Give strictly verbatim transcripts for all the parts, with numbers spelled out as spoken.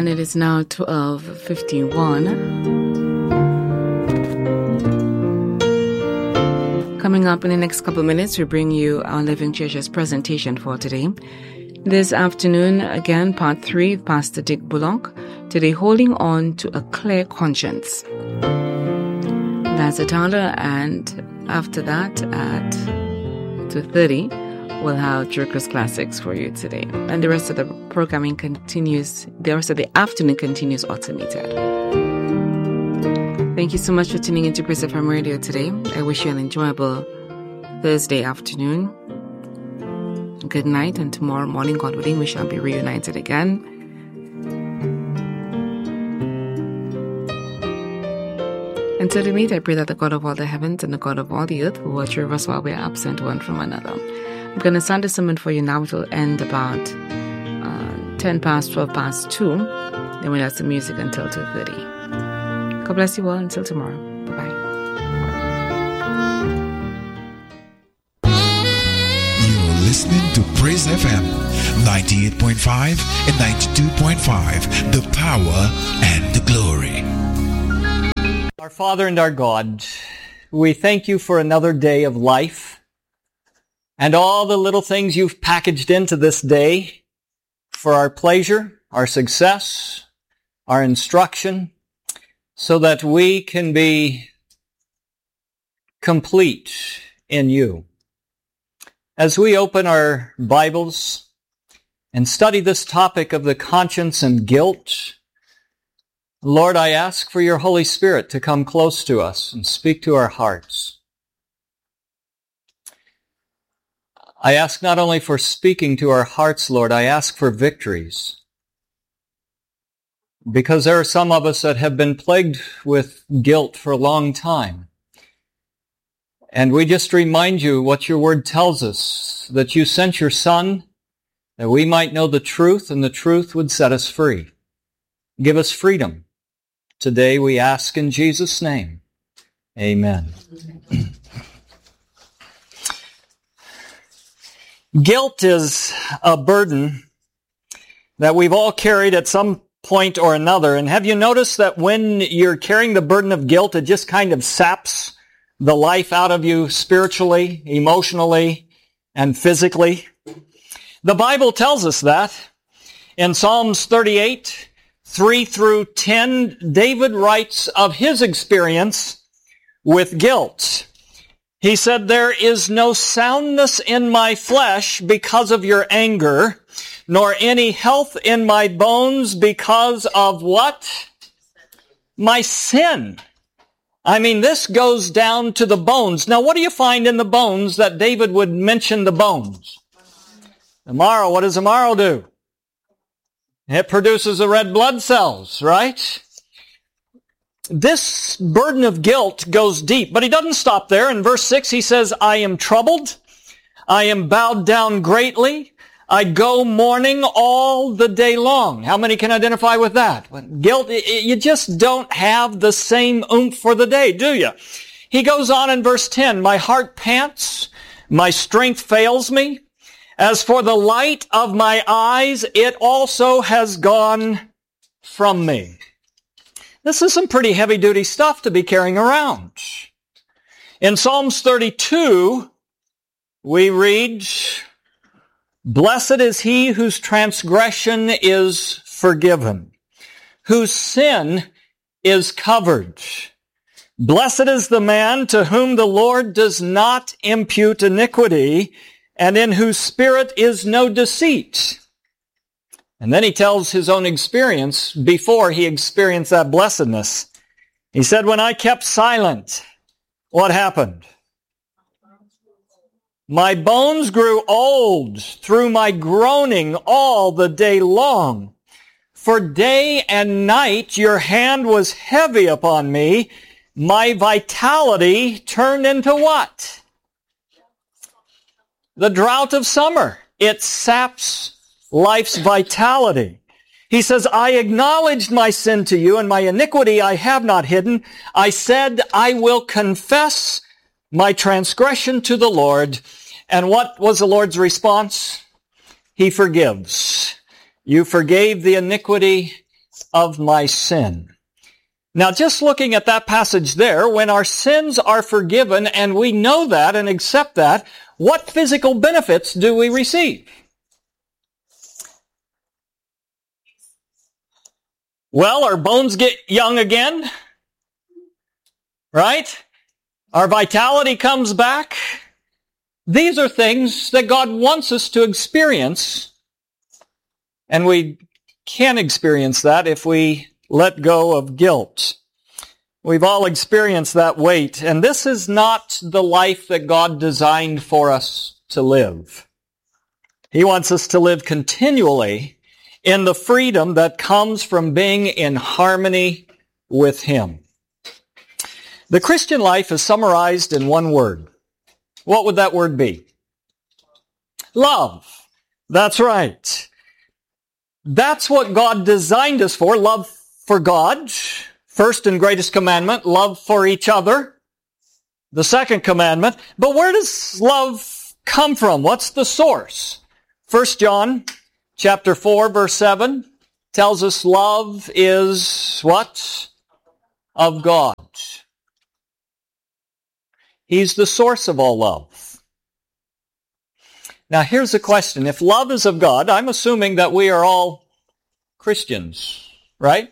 And it is now twelve fifty-one. Coming up in the next couple of minutes, we bring you our Living Church's presentation for today. This afternoon, again, part three, Pastor Dick Bullock. Today, holding on to a clear conscience. That's a title, and after that, at two thirty, we'll have Jerkers Classics for you today. And the rest of the programming continues, the rest of the afternoon continues automated. Thank you so much for tuning into Praise F M Radio today. I wish you an enjoyable Thursday afternoon. Good night, and tomorrow morning, God willing, we shall be reunited again. Until we meet, I pray that the God of all the heavens and the God of all the earth will watch over us while we are absent one from another. I'm going to sound a sermon for you now. It will end about uh, ten past, twelve past two. Then we'll have some music until two thirty. God bless you all. Until tomorrow. Bye-bye. You're listening to Praise F M ninety-eight point five and ninety-two point five. The power and the glory. Our Father and our God, we thank you for another day of life and all the little things you've packaged into this day for our pleasure, our success, our instruction, so that we can be complete in you. As we open our Bibles and study this topic of the conscience and guilt, Lord, I ask for your Holy Spirit to come close to us and speak to our hearts. I ask not only for speaking to our hearts, Lord, I ask for victories. Because there are some of us that have been plagued with guilt for a long time. And we just remind you what your word tells us, that you sent your Son, that we might know the truth, and the truth would set us free. Give us freedom. Today we ask in Jesus' name. Amen. Guilt is a burden that we've all carried at some point or another. And have you noticed that when you're carrying the burden of guilt, it just kind of saps the life out of you spiritually, emotionally, and physically? The Bible tells us that. In Psalms thirty-eight, three through ten, David writes of his experience with guilt. He said, "There is no soundness in my flesh because of your anger, nor any health in my bones because of" what? My sin. I mean, this goes down to the bones. Now, what do you find in the bones that David would mention the bones? The marrow, what does the marrow do? It produces the red blood cells, right? This burden of guilt goes deep, but he doesn't stop there. In verse six, he says, "I am troubled. I am bowed down greatly. I go mourning all the day long." How many can identify with that? Guilt, you just don't have the same oomph for the day, do you? He goes on in verse ten, "My heart pants, my strength fails me. As for the light of my eyes, it also has gone from me." This is some pretty heavy-duty stuff to be carrying around. In Psalms thirty-two, we read, "Blessed is he whose transgression is forgiven, whose sin is covered. Blessed is the man to whom the Lord does not impute iniquity, and in whose spirit is no deceit." And then he tells his own experience before he experienced that blessedness. He said, "When I kept silent, what happened? My bones grew old through my groaning all the day long. For day and night your hand was heavy upon me. My vitality turned into" what? The drought of summer. It saps life's vitality. He says, "I acknowledged my sin to you, and my iniquity I have not hidden. I said, I will confess my transgression to the Lord." And what was the Lord's response? He forgives. You forgave the iniquity, of my sin. Now, just looking at that passage there, when our sins are forgiven and we know that and accept that, what physical benefits do we receive? Well, our bones get young again, right? Our vitality comes back. These are things that God wants us to experience, and we can experience that if we let go of guilt. We've all experienced that weight, and this is not the life that God designed for us to live. He wants us to live continually in the freedom that comes from being in harmony with Him. The Christian life is summarized in one word. What would that word be? Love. That's right. That's what God designed us for. Love for God, first and greatest commandment. Love for each other, the second commandment. But where does love come from? What's the source? First John chapter four, verse seven tells us love is what? Of God. He's the source of all love. Now here's the question. If love is of God, I'm assuming that we are all Christians, right?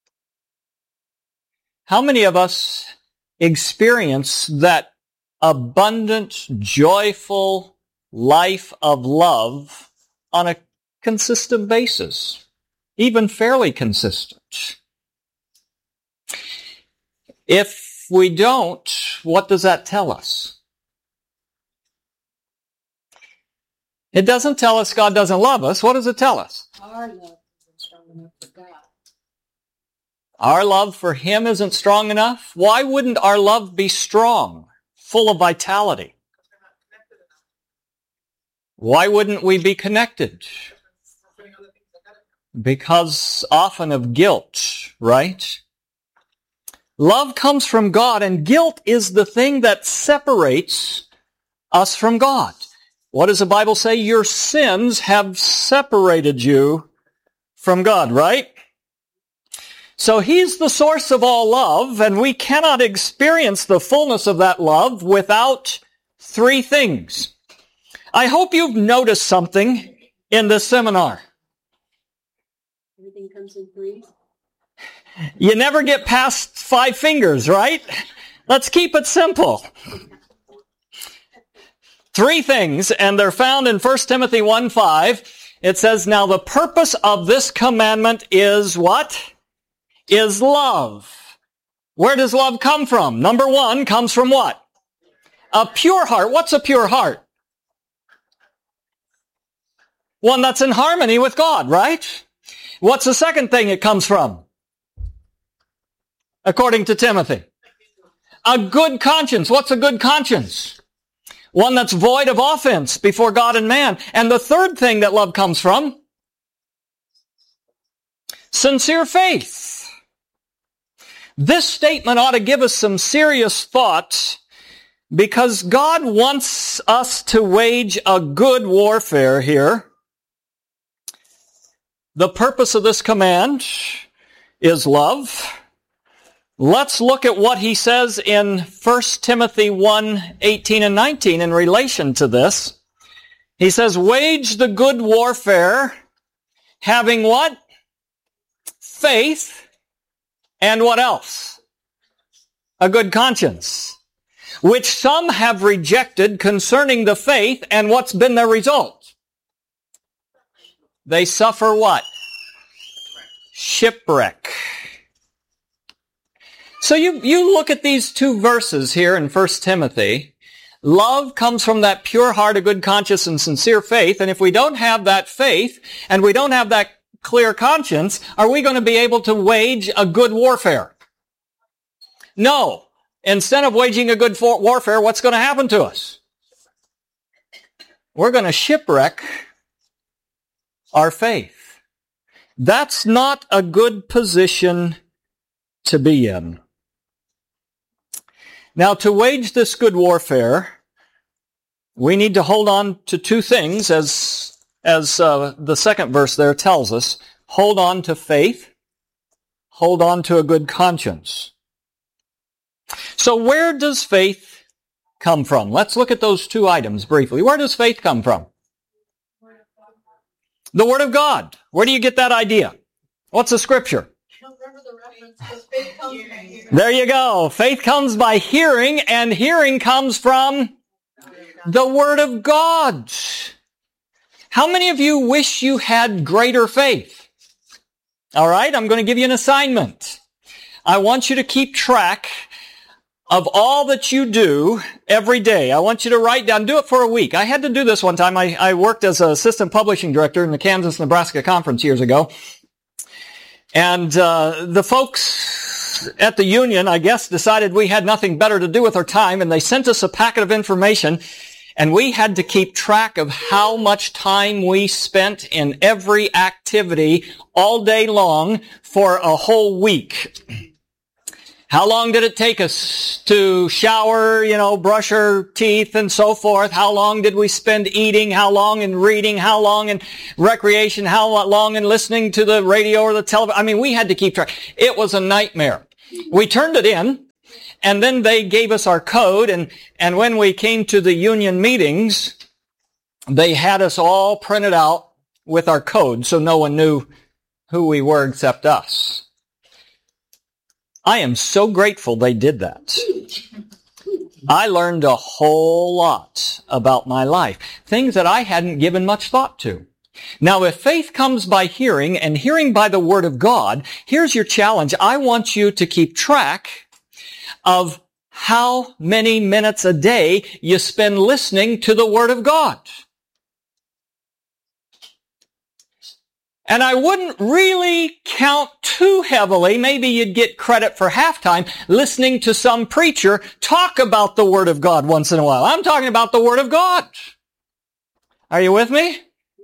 How many of us experience that abundant, joyful life of love on a consistent basis, even fairly consistent? If we don't, what does that tell us? It doesn't tell us God doesn't love us. What does it tell us? Our love isn't strong enough for God. Our love for Him isn't strong enough? Why wouldn't our love be strong, full of vitality? Why wouldn't we be connected? Because often of guilt, right? Love comes from God, and guilt is the thing that separates us from God. What does the Bible say? Your sins have separated you from God, right? So He's the source of all love, and we cannot experience the fullness of that love without three things. I hope you've noticed something in this seminar. Everything comes in threes. You never get past five fingers, right? Let's keep it simple. Three things, and they're found in First Timothy one five. It says, now the purpose of this commandment is what? Is love. Where does love come from? Number one comes from what? A pure heart. What's a pure heart? One that's in harmony with God, right? What's the second thing it comes from? According to Timothy. A good conscience. What's a good conscience? One that's void of offense before God and man. And the third thing that love comes from? Sincere faith. This statement ought to give us some serious thought, because God wants us to wage a good warfare here. The purpose of this command is love. Let's look at what he says in First Timothy one eighteen and nineteen in relation to this. He says, wage the good warfare, having what? Faith. And what else? A good conscience, which some have rejected concerning the faith, and what's been their result? They suffer what? Shipwreck. So you, you look at these two verses here in First Timothy. Love comes from that pure heart, a good conscience, and sincere faith. And if we don't have that faith, and we don't have that clear conscience, are we going to be able to wage a good warfare? No. Instead of waging a good for- warfare, what's going to happen to us? We're going to shipwreck our faith. That's not a good position to be in. Now, to wage this good warfare, we need to hold on to two things, as, as uh, the second verse there tells us. Hold on to faith hold on to a good conscience. So where does faith come from? Let's look at those two items briefly. Where does faith come from? The Word of God. Where do you get that idea? What's the scripture? There you go. Faith comes by hearing, and hearing comes from the Word of God. How many of you wish you had greater faith? All right, I'm going to give you an assignment. I want you to keep track of all that you do every day. I want you to write down, do it for a week. I had to do this one time. I, I worked as an assistant publishing director in the Kansas-Nebraska conference years ago. And uh, the folks at the union, I guess, decided we had nothing better to do with our time, and they sent us a packet of information, and we had to keep track of how much time we spent in every activity all day long for a whole week. How long did it take us to shower, you know, brush our teeth and so forth? How long did we spend eating? How long in reading? How long in recreation? How long in listening to the radio or the television? I mean, we had to keep track. It was a nightmare. We turned it in, and then they gave us our code, and, and when we came to the union meetings, they had us all printed out with our code so no one knew who we were except us. I am so grateful they did that. I learned a whole lot about my life, things that I hadn't given much thought to. Now, if faith comes by hearing and hearing by the Word of God, here's your challenge. I want you to keep track of how many minutes a day you spend listening to the Word of God. And I wouldn't really count too heavily, maybe you'd get credit for halftime, listening to some preacher talk about the Word of God once in a while. I'm talking about the Word of God. Are you with me?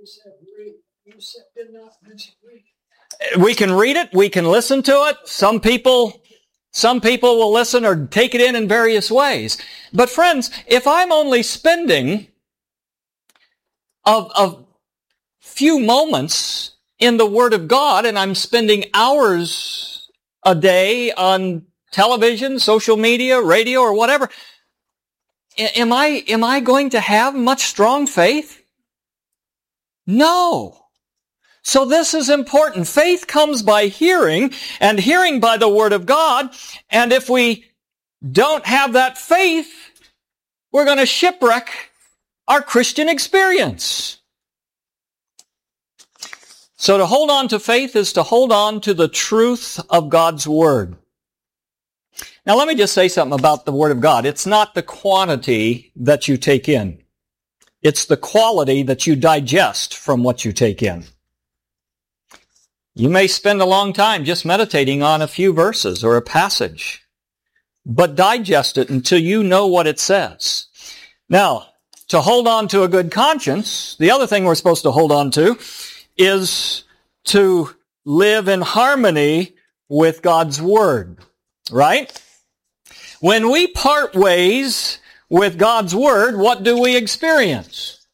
We can read it, we can listen to it. Some people, some people will listen or take it in in various ways. But friends, if I'm only spending a, a few moments in the Word of God, and I'm spending hours a day on television, social media, radio, or whatever, am I, am I going to have much strong faith? No. So this is important. Faith comes by hearing, and hearing by the Word of God, and if we don't have that faith, we're going to shipwreck our Christian experience. So to hold on to faith is to hold on to the truth of God's Word. Now let me just say something about the Word of God. It's not the quantity that you take in. It's the quality that you digest from what you take in. You may spend a long time just meditating on a few verses or a passage, but digest it until you know what it says. Now, to hold on to a good conscience, the other thing we're supposed to hold on to is to live in harmony with God's Word, right? When we part ways with God's Word, what do we experience?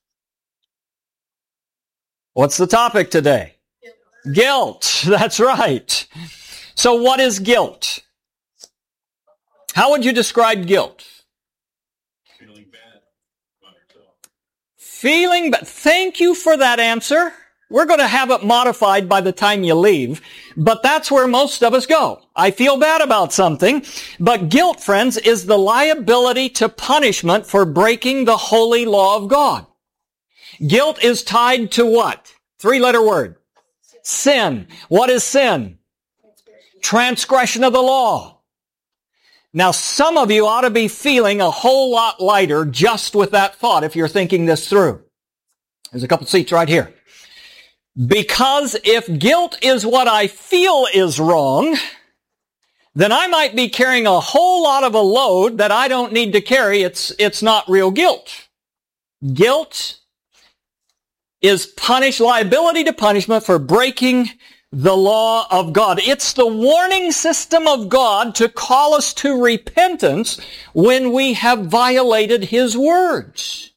What's the topic today? Guilt. That's right. So what is guilt? How would you describe guilt? Feeling bad about yourself. Feeling bad. Thank you for that answer. We're going to have it modified by the time you leave, but that's where most of us go. I feel bad about something, but guilt, friends, is the liability to punishment for breaking the holy law of God. Guilt is tied to what? Three-letter word. Sin. What is sin? Transgression of the law. Now, some of you ought to be feeling a whole lot lighter just with that thought if you're thinking this through. There's a couple seats right here. Because if guilt is what I feel is wrong, then I might be carrying a whole lot of a load that I don't need to carry. It's, it's not real guilt. Guilt is punish, liability to punishment for breaking the law of God. It's the warning system of God to call us to repentance when we have violated His words.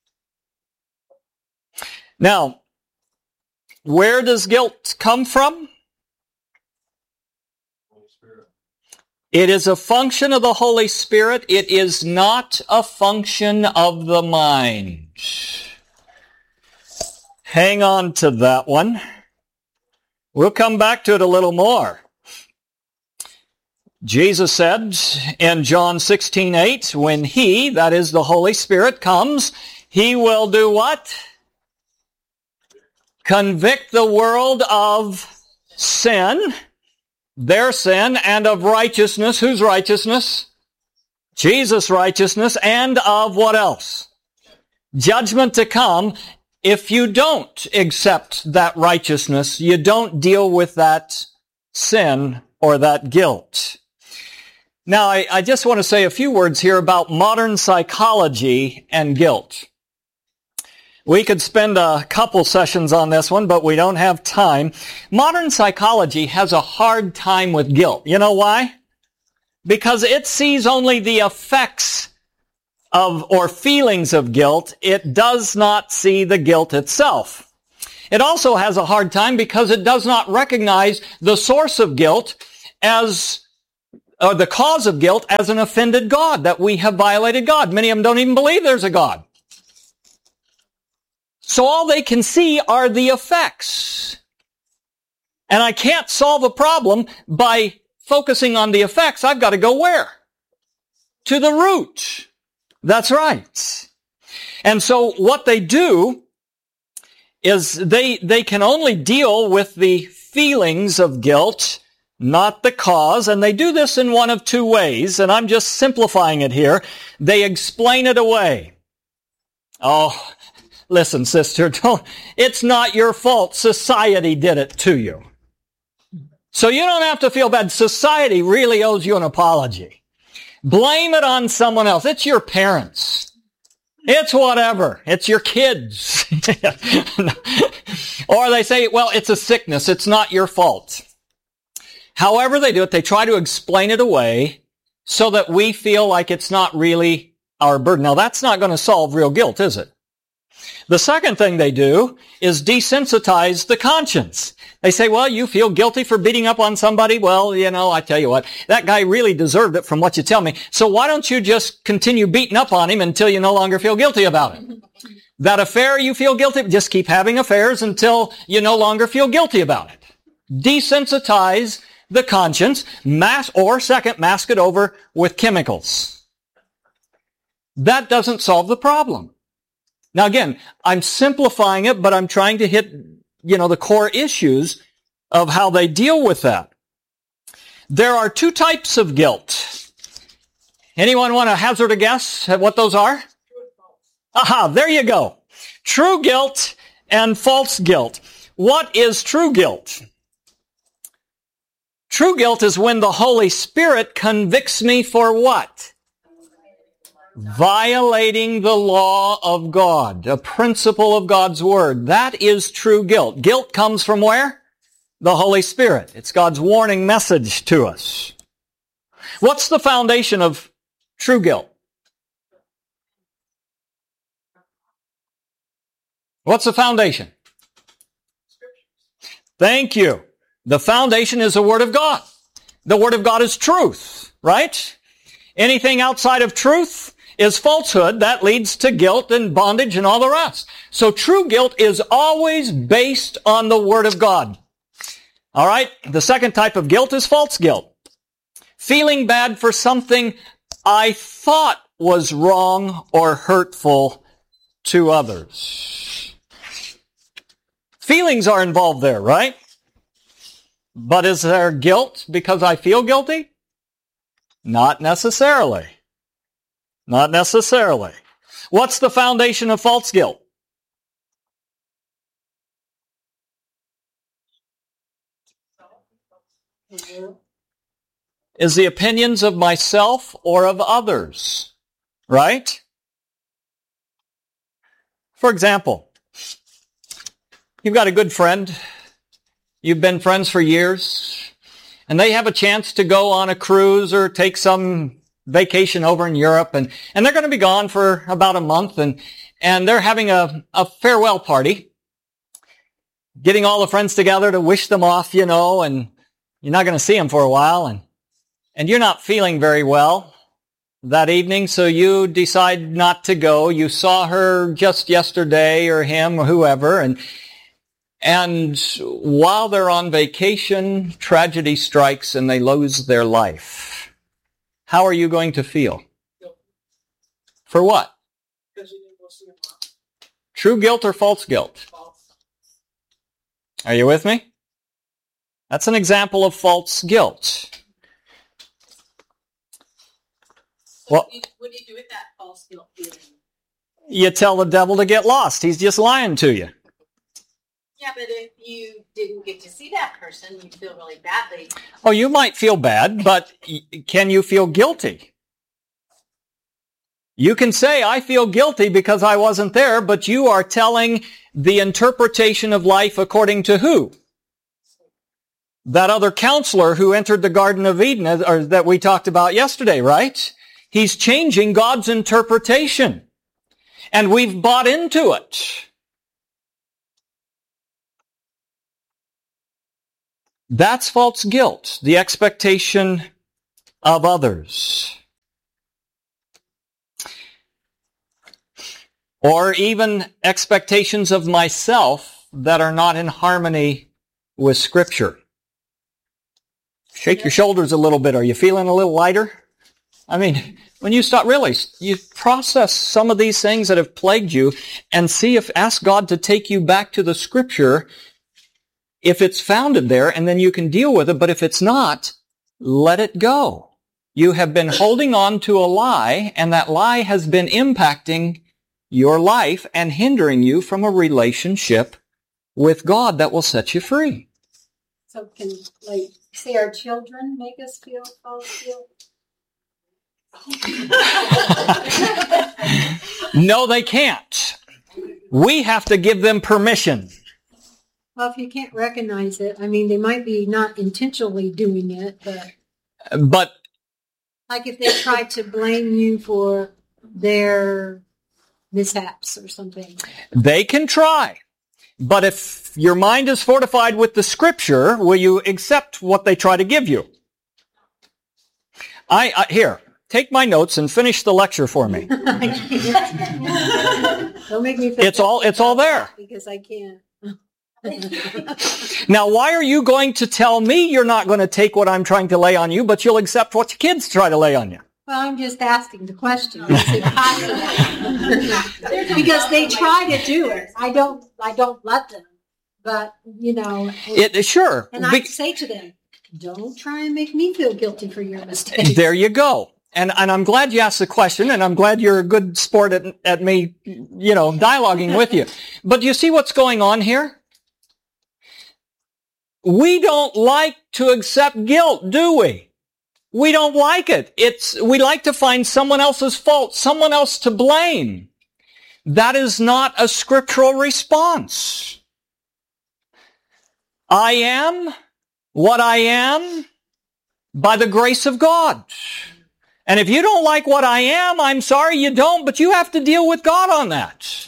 Now, where does guilt come from? It is a function of the Holy Spirit. It is not a function of the mind. Hang on to that one. We'll come back to it a little more. Jesus said in John sixteen eight, when He, that is the Holy Spirit, comes, He will do what? Convict the world of sin, their sin, and of righteousness. Whose righteousness? Jesus' righteousness, and of what else? Judgment to come. If you don't accept that righteousness, you don't deal with that sin or that guilt. Now, I, I just want to say a few words here about modern psychology and guilt. We could spend a couple sessions on this one, but we don't have time. Modern psychology has a hard time with guilt. You know why? Because it sees only the effects of or feelings of guilt. It does not see the guilt itself. It also has a hard time because it does not recognize the source of guilt as or the cause of guilt as an offended God, that we have violated God. Many of them don't even believe there's a God. So all they can see are the effects. And I can't solve a problem by focusing on the effects. I've got to go where? To the root. That's right. And so what they do is they, they can only deal with the feelings of guilt, not the cause, and they do this in one of two ways, and I'm just simplifying it here. They explain it away. Oh, listen, sister, don't, it's not your fault. Society did it to you. So you don't have to feel bad. Society really owes you an apology. Blame it on someone else. It's your parents. It's whatever. It's your kids. Or they say, well, it's a sickness. It's not your fault. However they do it, they try to explain it away so that we feel like it's not really our burden. Now, that's not going to solve real guilt, is it? The second thing they do is desensitize the conscience. They say, well, you feel guilty for beating up on somebody. Well, you know, I tell you what, that guy really deserved it from what you tell me. So why don't you just continue beating up on him until you no longer feel guilty about it? That affair, you feel guilty, just keep having affairs until you no longer feel guilty about it. Desensitize the conscience, mask, or second, mask it over with chemicals. That doesn't solve the problem. Now again, I'm simplifying it, but I'm trying to hit, you know, the core issues of how they deal with that. There are two types of guilt. Anyone want to hazard a guess at what those are? Aha, there you go. True guilt and false guilt. What is true guilt? True guilt is when the Holy Spirit convicts me for what? Violating the law of God, a principle of God's Word. That is true guilt. Guilt comes from where? The Holy Spirit. It's God's warning message to us. What's the foundation of true guilt? What's the foundation? Thank you. The foundation is the Word of God. The Word of God is truth, right? Anything outside of truth is falsehood. That leads to guilt and bondage and all the rest. So true guilt is always based on the Word of God. All right? The second type of guilt is false guilt. Feeling bad for something I thought was wrong or hurtful to others. Feelings are involved there, right? But is there guilt because I feel guilty? Not necessarily. Not necessarily. What's the foundation of false guilt? Is the opinions of myself or of others, right? For example, you've got a good friend. You've been friends for years, and they have a chance to go on a cruise or take some vacation over in Europe, and, and they're going to be gone for about a month, and, and they're having a, a farewell party, getting all the friends together to wish them off, you know, and you're not going to see them for a while, and and you're not feeling very well that evening, so you decide not to go. You saw her just yesterday, or him, or whoever, and and while they're on vacation, tragedy strikes and they lose their life. How are you going to feel? For what? True guilt or false guilt? Are you with me? That's an example of false guilt. Well, what do you do with that false guilt feeling? You tell the devil to get lost. He's just lying to you. Yeah, but if you didn't get to see that person, you'd feel really badly. Oh, you might feel bad, but can you feel guilty? You can say, I feel guilty because I wasn't there, but you are telling the interpretation of life according to who? That other counselor who entered the Garden of Eden, or that we talked about yesterday, right? He's changing God's interpretation. And we've bought into it. That's false guilt, the expectation of others. Or even expectations of myself that are not in harmony with Scripture. Shake your shoulders a little bit. Are you feeling a little lighter? I mean, when you start, really, you process some of these things that have plagued you and see if, ask God to take you back to the Scripture if it's founded there, and then you can deal with it. But if it's not, let it go. You have been holding on to a lie, and that lie has been impacting your life and hindering you from a relationship with God that will set you free. So can, like, say our children make us feel false guilt? No, they can't. We have to give them permission. Well, if you can't recognize it, I mean, they might be not intentionally doing it, but... But... Like if they try to blame you for their mishaps or something. They can try. But if your mind is fortified with the Scripture, will you accept what they try to give you? I, I here, take my notes and finish the lecture for me. Don't make me feel It's all, it's all there. Because I can't. Now, why are you going to tell me you're not going to take what I'm trying to lay on you, but you'll accept what your kids try to lay on you? Well, I'm just asking the question. Is it possible? Because they try to do it. I don't. I don't let them. But you know, It sure. and I Be- say to them, "Don't try and make me feel guilty for your mistakes." There you go. And and I'm glad you asked the question, and I'm glad you're a good sport at, at me, you know, dialoguing with you. But do you see what's going on here? We don't like to accept guilt, do we? We don't like it. It's, we like to find someone else's fault, someone else to blame. That is not a scriptural response. I am what I am by the grace of God. And if you don't like what I am, I'm sorry you don't, but you have to deal with God on that.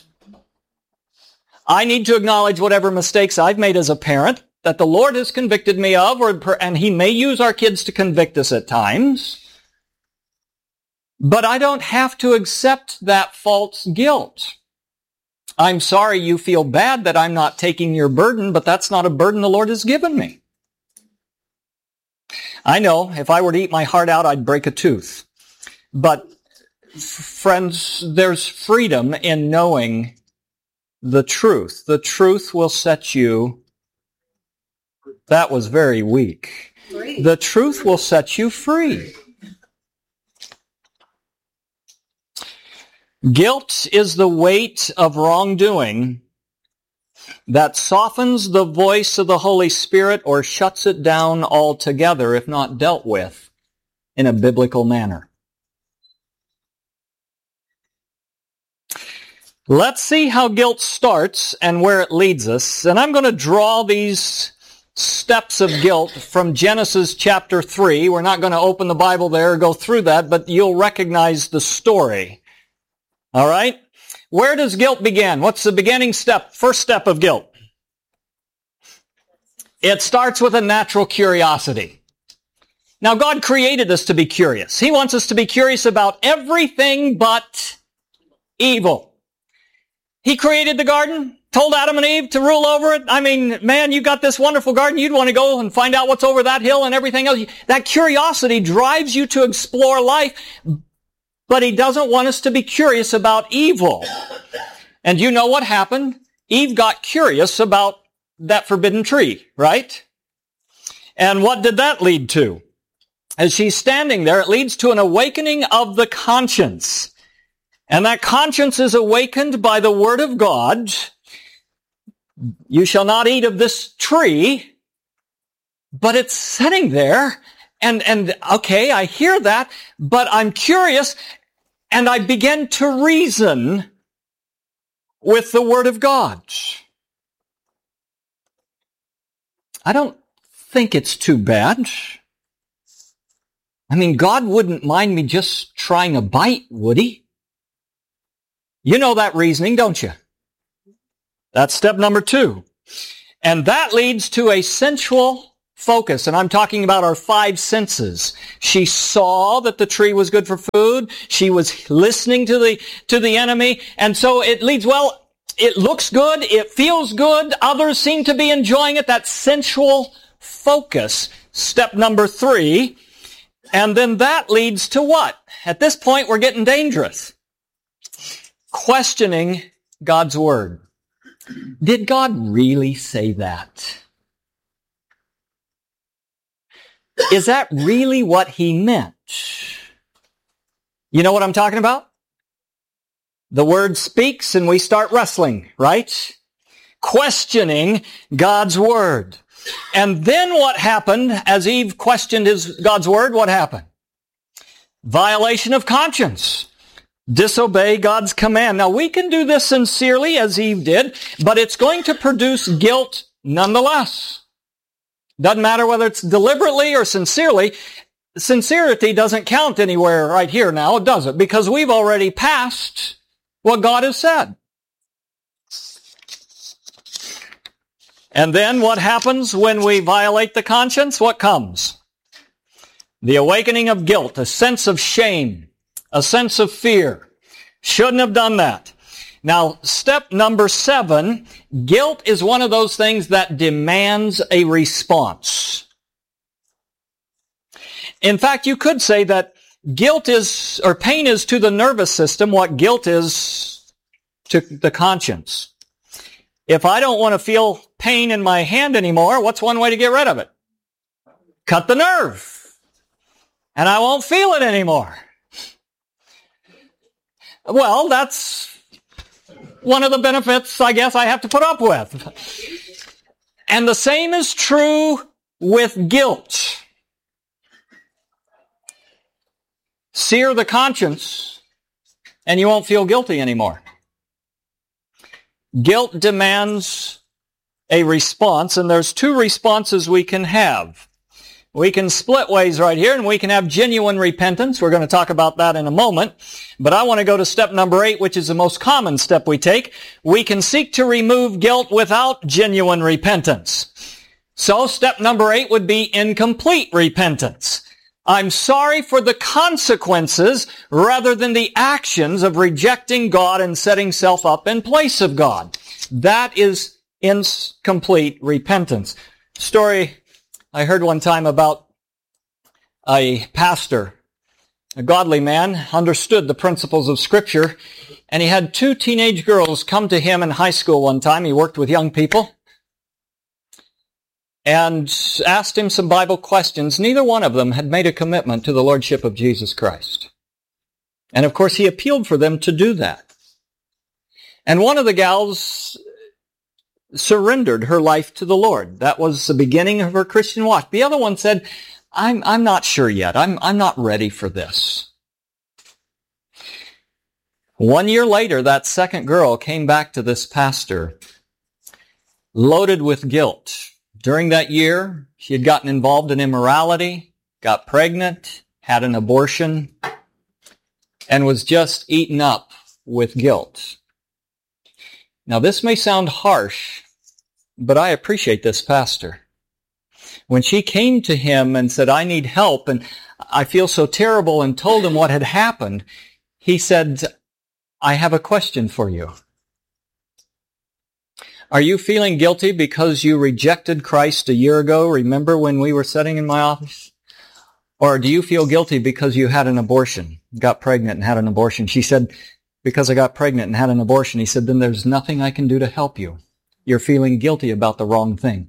I need to acknowledge whatever mistakes I've made as a parent that the Lord has convicted me of, or, and He may use our kids to convict us at times. But I don't have to accept that false guilt. I'm sorry you feel bad that I'm not taking your burden, but that's not a burden the Lord has given me. I know if I were to eat my heart out, I'd break a tooth. But friends, there's freedom in knowing the truth. The truth will set you... That was very weak. Free. The truth will set you free. Guilt is the weight of wrongdoing that softens the voice of the Holy Spirit or shuts it down altogether if not dealt with in a biblical manner. Let's see how guilt starts and where it leads us. And I'm going to draw these steps of guilt from Genesis chapter three. We're not going to open the Bible there or go through that, but you'll recognize the story. All right? Where does guilt begin? What's the beginning step, first step of guilt? It starts with a natural curiosity. Now, God created us to be curious. He wants us to be curious about everything but evil. He created the garden, told Adam and Eve to rule over it. I mean, man, you got this wonderful garden. You'd want to go and find out what's over that hill and everything else. That curiosity drives you to explore life, but He doesn't want us to be curious about evil. And you know what happened? Eve got curious about that forbidden tree, right? And what did that lead to? As she's standing there, it leads to an awakening of the conscience. And that conscience is awakened by the Word of God. You shall not eat of this tree. But it's sitting there, and, and okay, I hear that, but I'm curious, and I begin to reason with the Word of God. I don't think it's too bad. I mean, God wouldn't mind me just trying a bite, would He? You know that reasoning, don't you? That's step number two. And that leads to a sensual focus. And I'm talking about our five senses. She saw that the tree was good for food. She was listening to the, to the enemy. And so it leads, well, it looks good. It feels good. Others seem to be enjoying it. That sensual focus. Step number three. And then that leads to what? At this point, we're getting dangerous. Questioning God's Word. Did God really say that? Is that really what He meant? You know what I'm talking about? The Word speaks and we start wrestling, right? Questioning God's Word. And then what happened as Eve questioned his God's Word? What happened? Violation of conscience. Disobey God's command. Now, we can do this sincerely, as Eve did, but it's going to produce guilt nonetheless. Doesn't matter whether it's deliberately or sincerely. Sincerity doesn't count anywhere right here now, does it? Because we've already passed what God has said. And then what happens when we violate the conscience? What comes? The awakening of guilt, a sense of shame. A sense of fear. Shouldn't have done that. Now, step number seven, guilt is one of those things that demands a response. In fact, you could say that guilt is, or pain is to the nervous system what guilt is to the conscience. If I don't want to feel pain in my hand anymore, what's one way to get rid of it? Cut the nerve. And I won't feel it anymore. Well, that's one of the benefits, I guess, I have to put up with. And the same is true with guilt. Sear the conscience, and you won't feel guilty anymore. Guilt demands a response, and there's two responses we can have. We can split ways right here, and we can have genuine repentance. We're going to talk about that in a moment. But I want to go to step number eight, which is the most common step we take. We can seek to remove guilt without genuine repentance. So step number eight would be incomplete repentance. I'm sorry for the consequences rather than the actions of rejecting God and setting self up in place of God. That is incomplete repentance. Story I heard one time about a pastor, a godly man, understood the principles of Scripture, and he had two teenage girls come to him in high school one time. He worked with young people, and asked him some Bible questions. Neither one of them had made a commitment to the Lordship of Jesus Christ. And of course, he appealed for them to do that. And one of the gals surrendered her life to the Lord. That was the beginning of her Christian walk. The other one said, I'm, I'm not sure yet. I'm, I'm not ready for this. One year later, that second girl came back to this pastor, loaded with guilt. During that year, she had gotten involved in immorality, got pregnant, had an abortion, and was just eaten up with guilt. Now, this may sound harsh, but I appreciate this pastor. When she came to him and said, I need help and I feel so terrible, and told him what had happened, he said, I have a question for you. Are you feeling guilty because you rejected Christ a year ago? Remember when we were sitting in my office? Or do you feel guilty because you had an abortion, got pregnant and had an abortion? She said, because I got pregnant and had an abortion. He said, then there's nothing I can do to help you. You're feeling guilty about the wrong thing.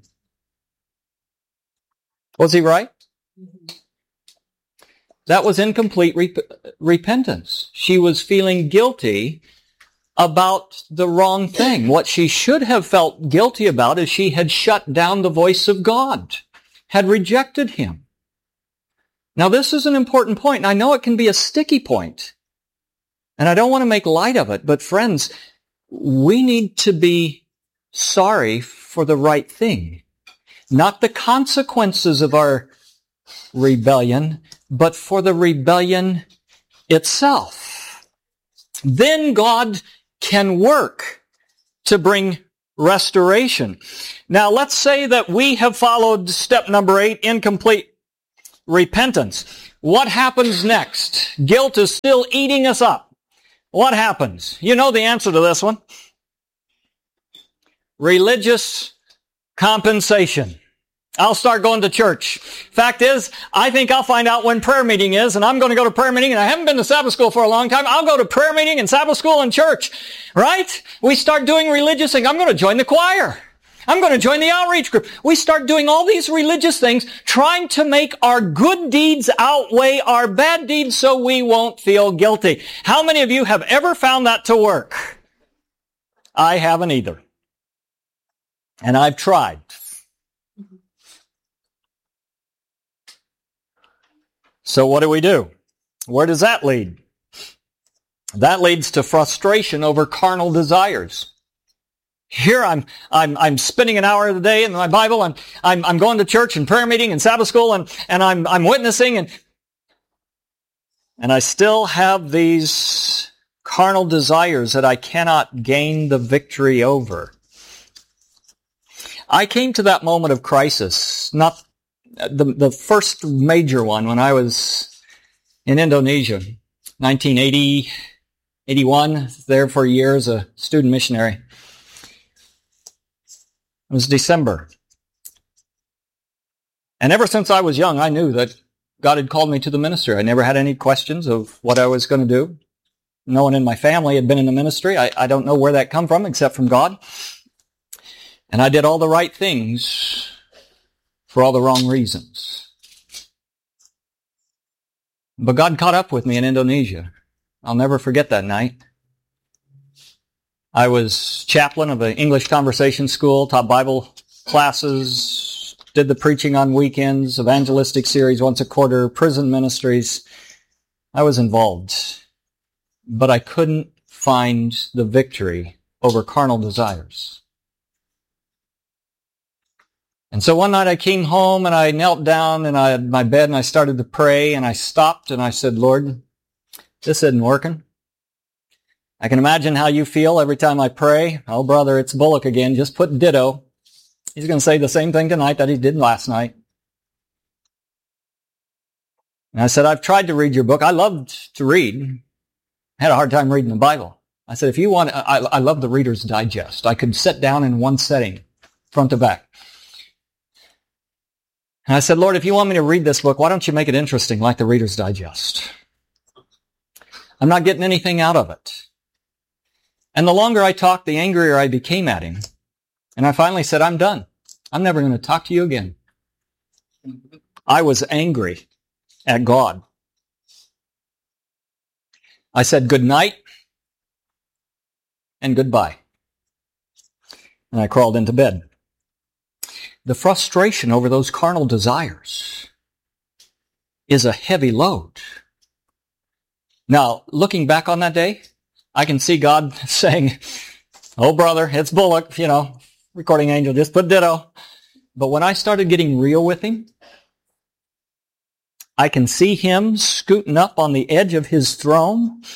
Was he right? Mm-hmm. That was incomplete rep- repentance. She was feeling guilty about the wrong thing. What she should have felt guilty about is she had shut down the voice of God, had rejected him. Now, this is an important point, and I know it can be a sticky point, and I don't want to make light of it, but friends, we need to be sorry for the right thing. Not the consequences of our rebellion, but for the rebellion itself. Then God can work to bring restoration. Now, let's say that we have followed step number eight, incomplete repentance. What happens next? Guilt is still eating us up. What happens? You know the answer to this one. Religious compensation. I'll start going to church. Fact is, I think I'll find out when prayer meeting is, and I'm going to go to prayer meeting, and I haven't been to Sabbath school for a long time. I'll go to prayer meeting and Sabbath school and church. Right? We start doing religious things. I'm going to join the choir. I'm going to join the outreach group. We start doing all these religious things, trying to make our good deeds outweigh our bad deeds so we won't feel guilty. How many of you have ever found that to work? I haven't either. And I've tried. So what do we do? Where does that lead? That leads to frustration over carnal desires. Here I'm, I'm, I'm spending an hour of the day in my Bible, and I'm, I'm going to church and prayer meeting and Sabbath school, and, and I'm, I'm witnessing, and, and I still have these carnal desires that I cannot gain the victory over. I came to that moment of crisis, not the, the first major one, when I was in Indonesia, nineteen eighty, eighty-one, there for a year as a student missionary. It was December. And ever since I was young, I knew that God had called me to the ministry. I never had any questions of what I was going to do. No one in my family had been in the ministry. I, I don't know where that come from except from God. And I did all the right things for all the wrong reasons. But God caught up with me in Indonesia. I'll never forget that night. I was chaplain of an English conversation school, taught Bible classes, did the preaching on weekends, evangelistic series once a quarter, prison ministries. I was involved. But I couldn't find the victory over carnal desires. And so one night I came home and I knelt down in my bed and I started to pray, and I stopped and I said, Lord, this isn't working. I can imagine how you feel every time I pray. Oh, brother, it's Bullock again. Just put ditto. He's going to say the same thing tonight that he did last night. And I said, I've tried to read your book. I loved to read. I had a hard time reading the Bible. I said, if you want, I, I love the Reader's Digest. I could sit down in one setting, front to back. And I said, Lord, if you want me to read this book, why don't you make it interesting like the Reader's Digest? I'm not getting anything out of it. And the longer I talked, the angrier I became at him. And I finally said, I'm done. I'm never going to talk to you again. I was angry at God. I said good night and goodbye. And I crawled into bed. The frustration over those carnal desires is a heavy load. Now, looking back on that day, I can see God saying, oh, brother, it's Bullock, you know, recording angel, just put ditto. But when I started getting real with him, I can see him scooting up on the edge of his throne,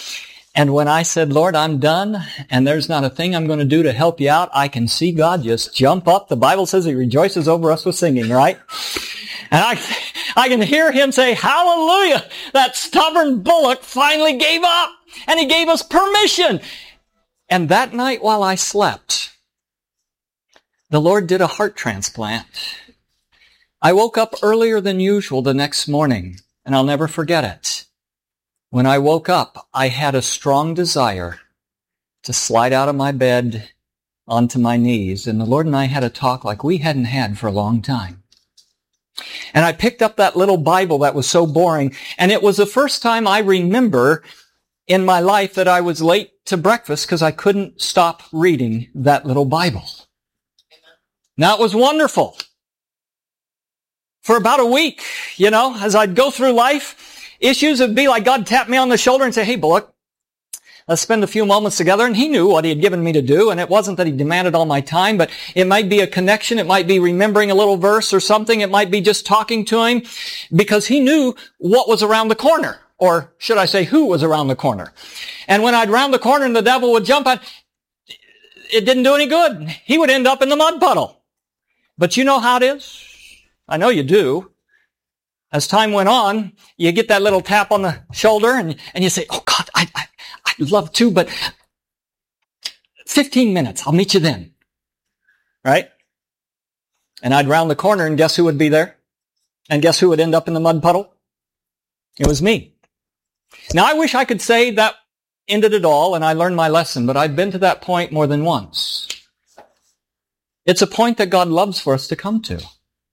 And when I said, Lord, I'm done, and there's not a thing I'm going to do to help you out, I can see God just jump up. The Bible says He rejoices over us with singing, right? And I, I can hear Him say, hallelujah! That stubborn bullock finally gave up, and He gave us permission. And that night while I slept, the Lord did a heart transplant. I woke up earlier than usual the next morning, and I'll never forget it. When I woke up, I had a strong desire to slide out of my bed onto my knees, and the Lord and I had a talk like we hadn't had for a long time. And I picked up that little Bible that was so boring, and it was the first time I remember in my life that I was late to breakfast because I couldn't stop reading that little Bible. Now, it was wonderful. For about a week, you know, as I'd go through life, issues would be like God tapped me on the shoulder and say, hey, Bullock, let's spend a few moments together. And He knew what He had given me to do. And it wasn't that He demanded all my time, but it might be a connection. It might be remembering a little verse or something. It might be just talking to Him because He knew what was around the corner. Or should I say who was around the corner? And when I'd round the corner and the devil would jump out, it didn't do any good. He would end up in the mud puddle. But you know how it is? I know you do. As time went on, you get that little tap on the shoulder and, and you say, oh God, I, I, I'd love to, but fifteen minutes, I'll meet you then. Right? And I'd round the corner and guess who would be there? And guess who would end up in the mud puddle? It was me. Now I wish I could say that ended it all and I learned my lesson, but I've been to that point more than once. It's a point that God loves for us to come to.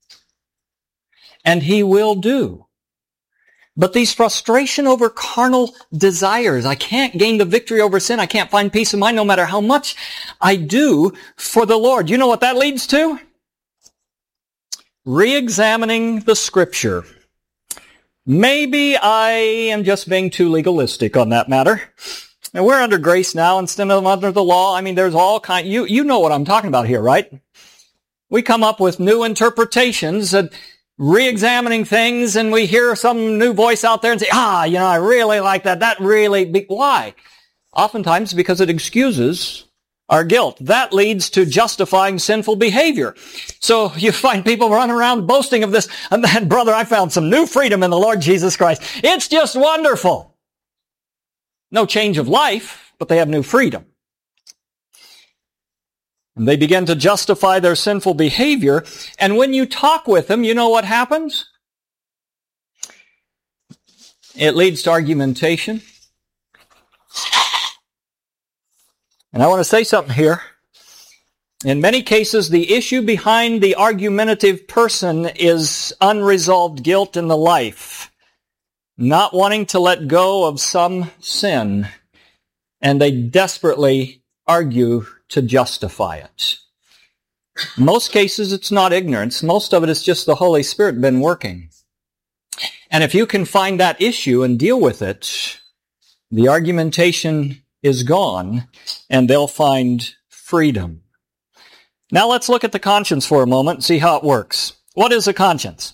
And He will do. But these frustration over carnal desires, I can't gain the victory over sin, I can't find peace of mind no matter how much I do for the Lord. You know what that leads to? Re-examining the Scripture. Maybe I am just being too legalistic on that matter. And we're under grace now instead of under the law. I mean, there's all kind, you, you know what I'm talking about here, right? We come up with new interpretations and re-examining things, and we hear some new voice out there and say, ah, you know, I really like that. That really, be-. Why? Oftentimes because it excuses our guilt. That leads to justifying sinful behavior. So you find people running around boasting of this, and then, brother, I found some new freedom in the Lord Jesus Christ. It's just wonderful. No change of life, but they have new freedom. And they begin to justify their sinful behavior. And when you talk with them, you know what happens? It leads to argumentation. And I want to say something here. In many cases, the issue behind the argumentative person is unresolved guilt in the life. Not wanting to let go of some sin. And they desperately argue to justify it. In most cases, it's not ignorance. Most of it is just the Holy Spirit been working. And if you can find that issue and deal with it, the argumentation is gone, and they'll find freedom. Now let's look at the conscience for a moment and see how it works. What is a conscience?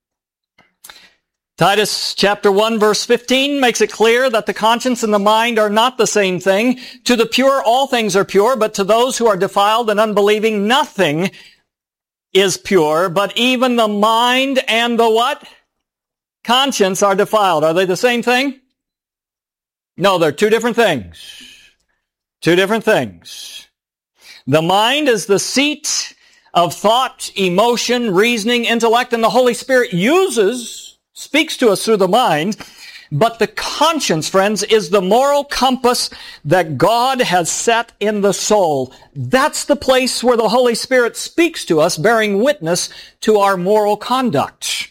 Titus chapter one verse fifteen makes it clear that the conscience and the mind are not the same thing. To the pure, all things are pure, but to those who are defiled and unbelieving, nothing is pure, but even the mind and the what? Conscience are defiled. Are they the same thing? No, they're two different things. Two different things. The mind is the seat of thought, emotion, reasoning, intellect, and the Holy Spirit uses, speaks to us through the mind. But the conscience, friends, is the moral compass that God has set in the soul. That's the place where the Holy Spirit speaks to us, bearing witness to our moral conduct.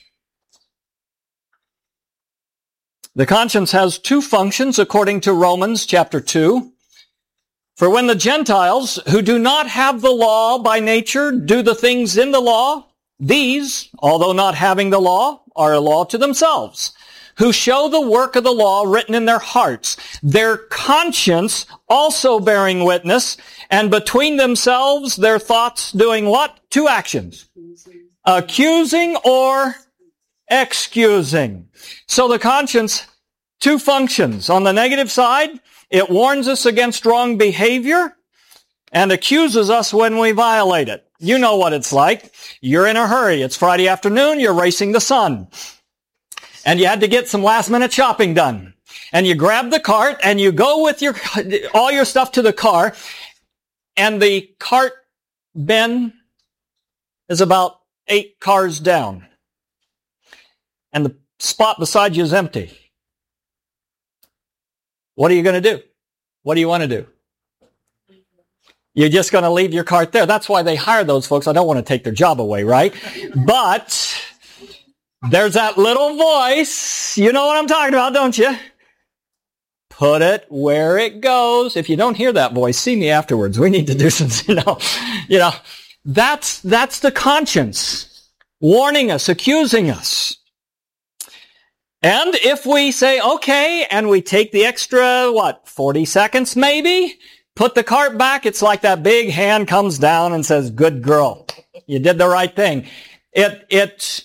The conscience has two functions according to Romans chapter two. For when the Gentiles, who do not have the law by nature, do the things in the law, these, although not having the law, are a law to themselves, who show the work of the law written in their hearts, their conscience also bearing witness, and between themselves their thoughts doing what? Two actions. Accusing or excusing. So the conscience, two functions. On the negative side, It warns us against wrong behavior and accuses us when we violate it. You know what it's like. You're in a hurry. It's Friday afternoon. You're racing the sun. And you had to get some last minute shopping done. And you grab the cart and you go with your all your stuff to the car. And the cart bin is about eight cars down. And the spot beside you is empty. What are you going to do? What do you want to do? You're just going to leave your cart there. That's why they hire those folks. I don't want to take their job away, right? But there's that little voice. You know what I'm talking about, don't you? Put it where it goes. If you don't hear that voice, see me afterwards. We need to do some, you know, you know, that's, that's the conscience warning us, accusing us. And if we say, okay, and we take the extra, what, forty seconds maybe, put the cart back, it's like that big hand comes down and says, good girl, you did the right thing. It, it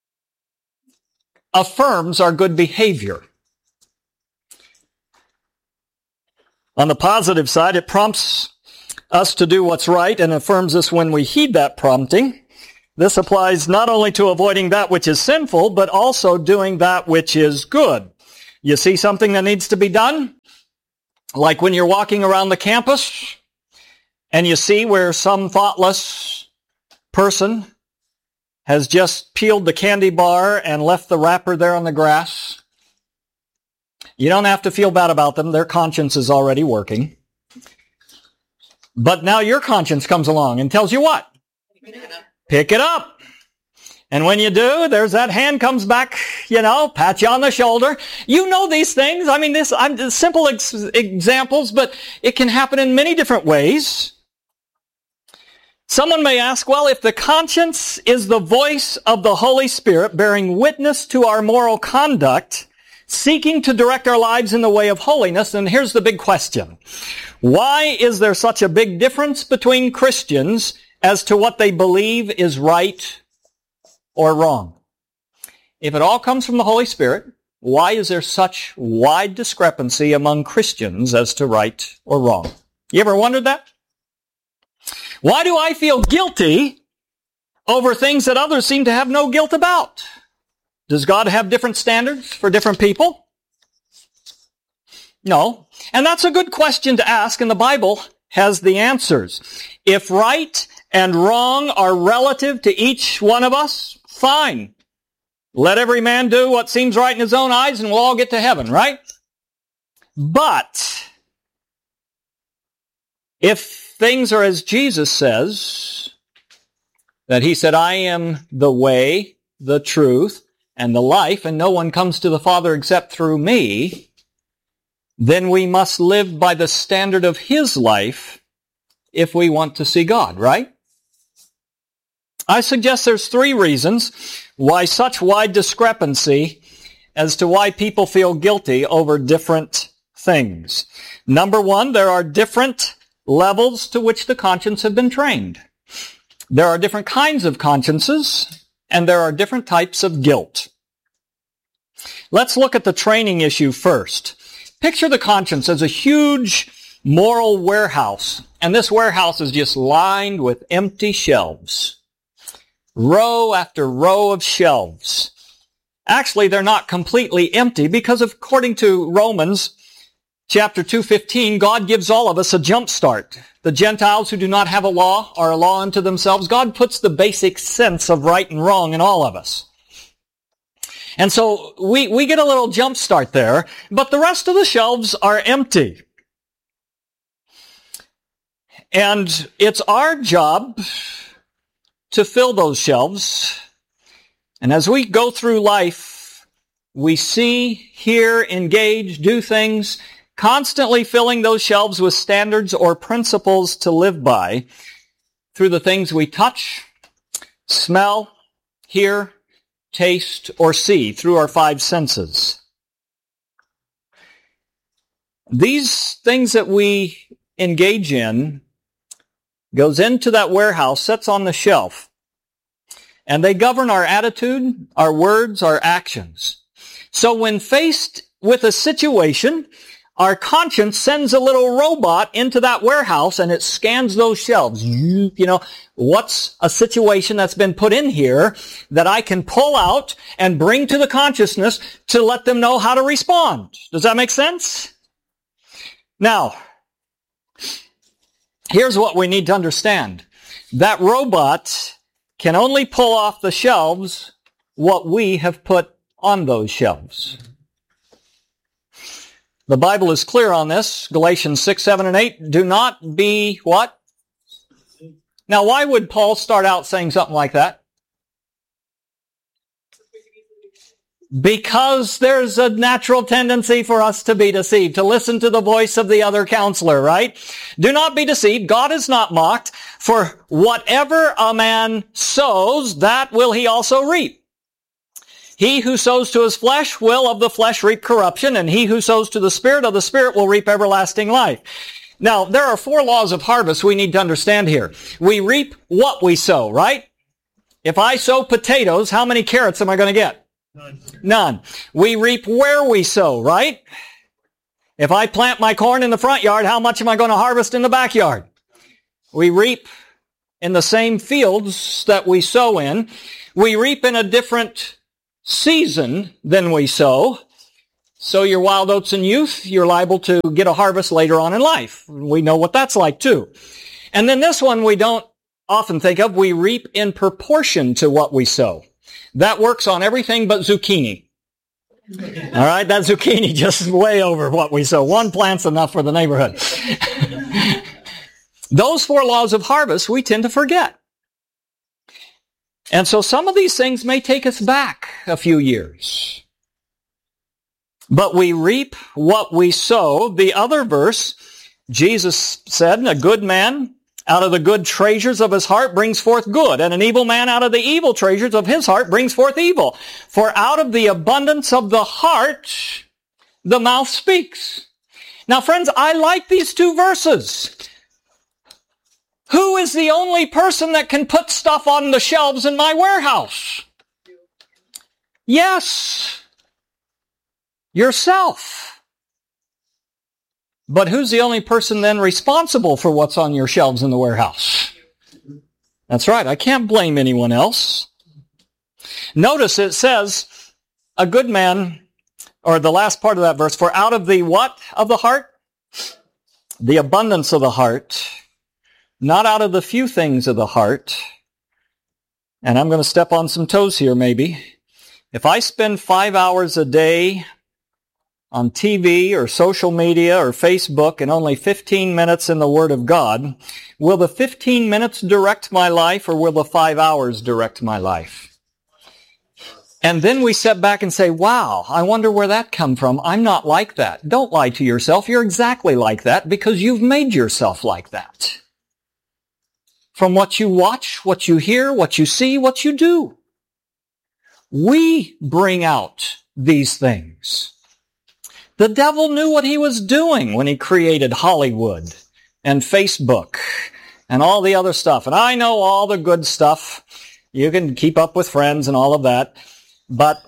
affirms our good behavior. On the positive side, it prompts us to do what's right and affirms us when we heed that prompting. This applies not only to avoiding that which is sinful, but also doing that which is good. You see something that needs to be done? Like when you're walking around the campus and you see where some thoughtless person has just peeled the candy bar and left the wrapper there on the grass. You don't have to feel bad about them. Their conscience is already working. But now your conscience comes along and tells you what? Pick it up. And when you do, there's that hand comes back, you know, pat you on the shoulder. You know these things. I mean, this, I'm just simple ex- examples, but it can happen in many different ways. Someone may ask, well, if the conscience is the voice of the Holy Spirit bearing witness to our moral conduct, seeking to direct our lives in the way of holiness, then here's the big question. Why is there such a big difference between Christians as to what they believe is right or wrong? If it all comes from the Holy Spirit, why is there such wide discrepancy among Christians as to right or wrong? You ever wondered that? Why do I feel guilty over things that others seem to have no guilt about? Does God have different standards for different people? No. And that's a good question to ask, and the Bible has the answers. If right and wrong are relative to each one of us, fine. Let every man do what seems right in his own eyes and we'll all get to heaven, right? But if things are as Jesus says, that he said, I am the way, the truth, and the life, and no one comes to the Father except through me, then we must live by the standard of his life if we want to see God, right? I suggest there's three reasons why such wide discrepancy as to why people feel guilty over different things. Number one, there are different levels to which the conscience have been trained. There are different kinds of consciences, and there are different types of guilt. Let's look at the training issue first. Picture the conscience as a huge moral warehouse, and this warehouse is just lined with empty shelves. Row after row of shelves. Actually, they're not completely empty because according to Romans chapter two fifteen, God gives all of us a jump start. The Gentiles who do not have a law are a law unto themselves. God puts the basic sense of right and wrong in all of us. And so we, we get a little jump start there, but the rest of the shelves are empty. And it's our job to fill those shelves. And as we go through life, we see, hear, engage, do things, constantly filling those shelves with standards or principles to live by through the things we touch, smell, hear, taste, or see through our five senses. These things that we engage in goes into that warehouse, sits on the shelf, and they govern our attitude, our words, our actions. So when faced with a situation, our conscience sends a little robot into that warehouse and it scans those shelves. You, you know, what's a situation that's been put in here that I can pull out and bring to the consciousness to let them know how to respond? Does that make sense? Now, here's what we need to understand. That robot can only pull off the shelves what we have put on those shelves. The Bible is clear on this. Galatians six, seven, and eight. Do not be what? Now, why would Paul start out saying something like that? Because there's a natural tendency for us to be deceived, to listen to the voice of the other counselor, right? Do not be deceived. God is not mocked. For whatever a man sows, that will he also reap. He who sows to his flesh will of the flesh reap corruption, and he who sows to the Spirit of the Spirit will reap everlasting life. Now, there are four laws of harvest we need to understand here. We reap what we sow, right? If I sow potatoes, how many carrots am I going to get? None. None. We reap where we sow, right? If I plant my corn in the front yard, how much am I going to harvest in the backyard? We reap in the same fields that we sow in. We reap in a different season than we sow. Sow your wild oats in youth, you're liable to get a harvest later on in life. We know what that's like too. And then this one we don't often think of. We reap in proportion to what we sow. That works on everything but zucchini. All right, that zucchini just is way over what we sow. One plant's enough for the neighborhood. Those four laws of harvest we tend to forget. And so some of these things may take us back a few years. But we reap what we sow. The other verse, Jesus said, a good man out of the good treasures of his heart brings forth good, and an evil man out of the evil treasures of his heart brings forth evil. For out of the abundance of the heart, the mouth speaks. Now, friends, I like these two verses. Who is the only person that can put stuff on the shelves in my warehouse? Yes, yourself. But who's the only person then responsible for what's on your shelves in the warehouse? That's right, I can't blame anyone else. Notice it says, a good man, or the last part of that verse, for out of the what of the heart? The abundance of the heart. Not out of the few things of the heart. And I'm going to step on some toes here maybe. If I spend five hours a day on T V or social media or Facebook and only fifteen minutes in the Word of God, will the fifteen minutes direct my life or will the five hours direct my life? And then we step back and say, wow, I wonder where that come from. I'm not like that. Don't lie to yourself. You're exactly like that because you've made yourself like that. From what you watch, what you hear, what you see, what you do. We bring out these things. The devil knew what he was doing when he created Hollywood and Facebook and all the other stuff. And I know all the good stuff. You can keep up with friends and all of that. But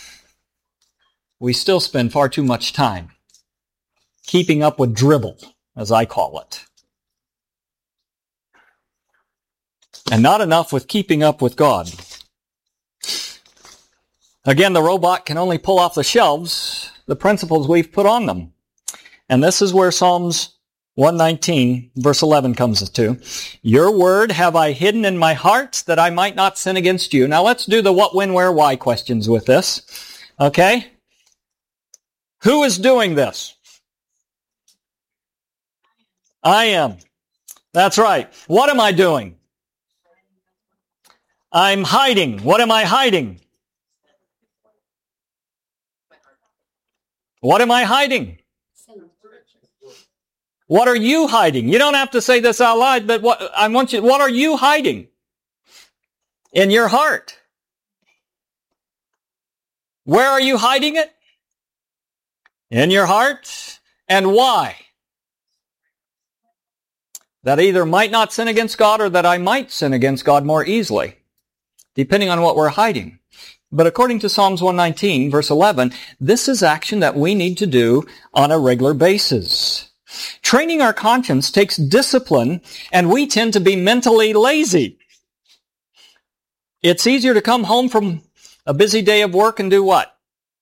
we still spend far too much time keeping up with dribble, as I call it. And not enough with keeping up with God. Again, the robot can only pull off the shelves the principles we've put on them. And this is where Psalms one nineteen, verse eleven comes to. Your word have I hidden in my heart that I might not sin against you. Now let's do the what, when, where, why questions with this. Okay? Who is doing this? I am. That's right. What am I doing? I'm hiding. What am I hiding? What am I hiding? What are you hiding? You don't have to say this out loud, but what I want you, what are you hiding in your heart? Where are you hiding it? In your heart. And why? That I either might not sin against God or that I might sin against God more easily, depending on what we're hiding. But according to Psalms one nineteen, verse eleven, this is action that we need to do on a regular basis. Training our conscience takes discipline, and we tend to be mentally lazy. It's easier to come home from a busy day of work and do what?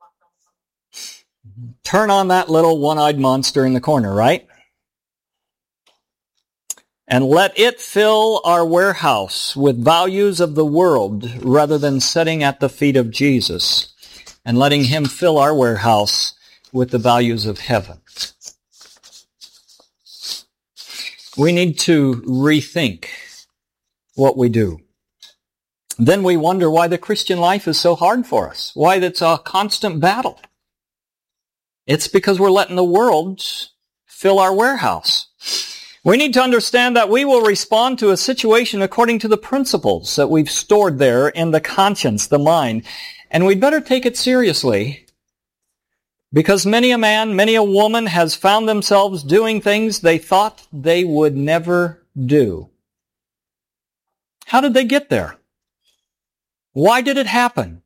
Turn on that little one-eyed monster in the corner, right? And let it fill our warehouse with values of the world rather than sitting at the feet of Jesus and letting Him fill our warehouse with the values of heaven. We need to rethink what we do. Then we wonder why the Christian life is so hard for us, why it's a constant battle. It's because we're letting the world fill our warehouse. We need to understand that we will respond to a situation according to the principles that we've stored there in the conscience, the mind. And we'd better take it seriously because many a man, many a woman has found themselves doing things they thought they would never do. How did they get there? Why did it happen?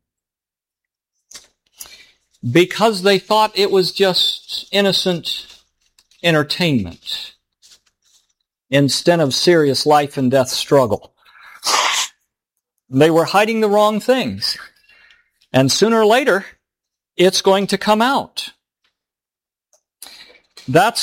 Because they thought it was just innocent entertainment instead of serious life and death struggle. They were hiding the wrong things. And sooner or later, it's going to come out. That's